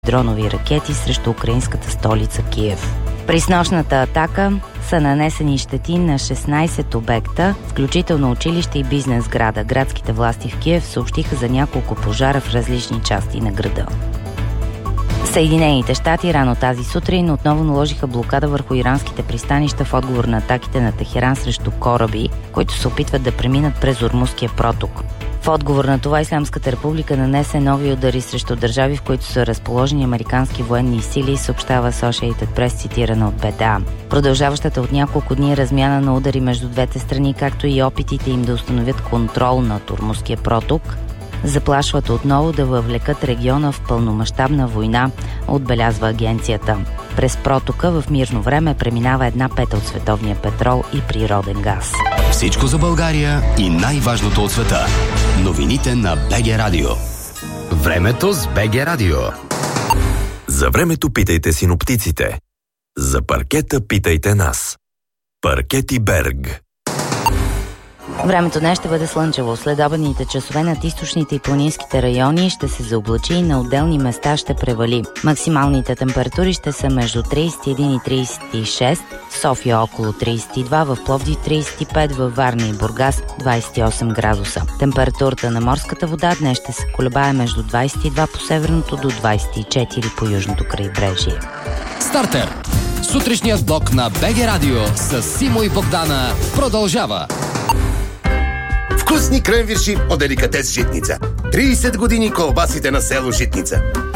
дронови ракети срещу украинската столица Киев. При снощната атака са нанесени щети на 16 обекта, включително училище и бизнес града. Градските власти в Киев съобщиха за няколко пожара в различни части на града. Съединените щати рано тази сутрин отново наложиха блокада върху иранските пристанища в отговор на атаките на Техеран срещу кораби, които се опитват да преминат през Ормузския проток. В отговор на това Ислямската република нанесе нови удари срещу държави, в които са разположени американски военни сили, съобщава Associated Press, цитирана от БТА. Продължаващата от няколко дни размяна на удари между двете страни, както и опитите им да установят контрол над Ормузския проток, заплашват отново да въвлекат региона в пълномащабна война, отбелязва агенцията. През протока в мирно време преминава 1/5 от световния петрол и природен газ. Всичко за България и най-важното от света. Новините на БГ Радио. Времето с БГ Радио. За времето питайте синоптиците. За паркета питайте нас. Паркети Берг. Времето днес ще бъде слънчево. Следобедните часове над източните и планинските райони ще се заоблачи и на отделни места ще превали. Максималните температури ще са между 31 и 36, в София около 32, в Пловдив 35, във Варна и Бургас 28 градуса. Температурата на морската вода днес ще се колебае между 22 по северното до 24 по южното крайбрежие. Стартер! Сутрешният блок на БГ Радио с Симо и Богдана продължава. Вкусни кренвирши от деликатес Житница. 30 години колбасите на село Житница.